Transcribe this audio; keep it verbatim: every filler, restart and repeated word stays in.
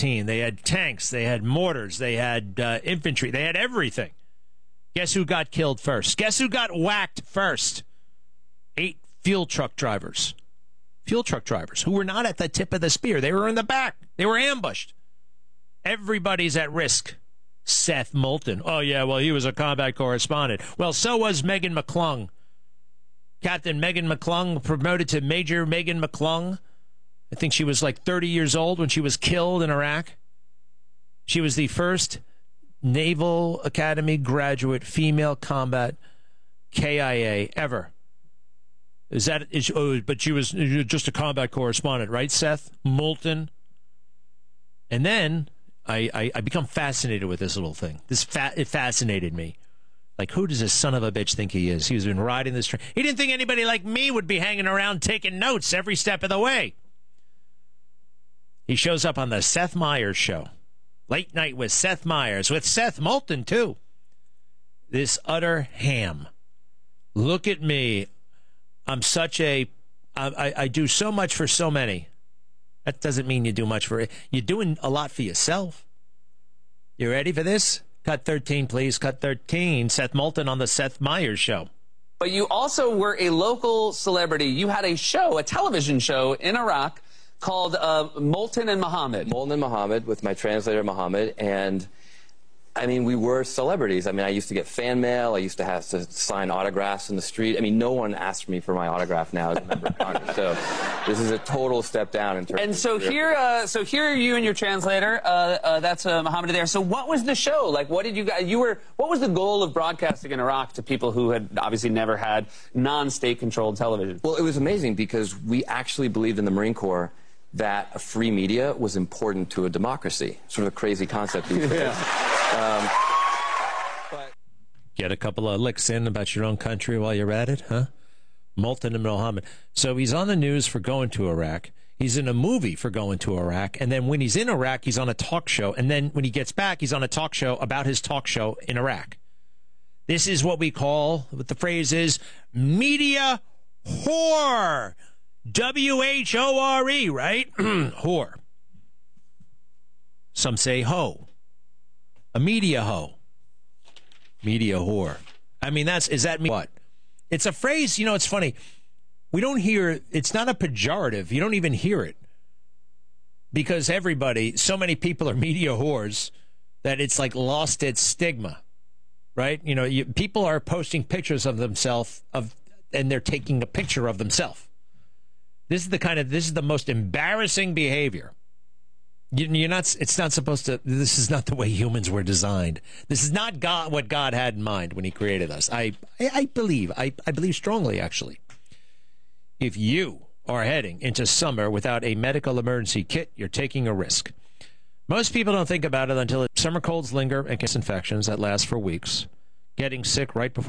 thirteen. They had tanks. They had mortars. They had uh, infantry. They had everything. Guess who got killed first? Guess who got whacked first? Eight fuel truck drivers. Fuel truck drivers who were not at the tip of the spear. They were in the back. They were ambushed. Everybody's at risk. Seth Moulton. Oh, yeah, well, he was a combat correspondent. Well, so was Megan McClung. Captain Megan McClung, promoted to Major Megan McClung. I think she was like thirty years old when she was killed in Iraq. She was the first Naval Academy graduate female combat K I A ever. Is that is? Oh, but she was just a combat correspondent, right, Seth Moulton? And then I, I, I become fascinated with this little thing. This fa- it fascinated me. Like, who does this son of a bitch think he is? He's been riding this train. He didn't think anybody like me would be hanging around taking notes every step of the way. He shows up on the Seth Meyers show. Late Night with Seth Meyers, with Seth Moulton, too. This utter ham. Look at me. I'm such a... I, I, I do so much for so many. That doesn't mean you do much for it. You're doing a lot for yourself. You ready for this? Cut thirteen, please. Cut thirteen. Seth Moulton on the Seth Meyers show. But you also were a local celebrity. You had a show, a television show in Iraq called uh, Moulton and Muhammad. Moulton and Muhammad, with my translator, Muhammad. And, I mean, we were celebrities. I mean, I used to get fan mail. I used to have to sign autographs in the street. I mean, no one asked me for my autograph now as a member of Congress. So this is a total step down in terms and of... so here, uh, so here are you and your translator. Uh, uh, that's uh, Muhammad there. So what was the show? Like, what did you guys... You were... What was the goal of broadcasting in Iraq to people who had obviously never had non-state-controlled television? Well, it was amazing because we actually believed in the Marine Corps that a free media was important to a democracy. Sort of a crazy concept these days. Yeah. Um, but Get a couple of licks in about your own country while you're at it, huh? Moulton and Mohammed. So he's on the news for going to Iraq. He's in a movie for going to Iraq. And then when he's in Iraq, he's on a talk show. And then when he gets back, he's on a talk show about his talk show in Iraq. This is what we call, what the phrase is, media whore. W H O R E, right? Whore. Some say hoe. A media hoe. Media whore. I mean, that's, is that me? What? It's a phrase, you know, it's funny. We don't hear, it's not a pejorative. You don't even hear it. Because everybody, so many people are media whores that it's like lost its stigma, right? You know, you, people are posting pictures of themselves of, and they're taking a picture of themselves. This is the kind of, this is the most embarrassing behavior. You, you're not, it's not supposed to, this is not the way humans were designed. This is not God, what God had in mind when he created us. I, I, I believe, I, I believe strongly, actually. If you are heading into summer without a medical emergency kit, you're taking a risk. Most people don't think about it until summer colds linger and cause infections that last for weeks. Getting sick right before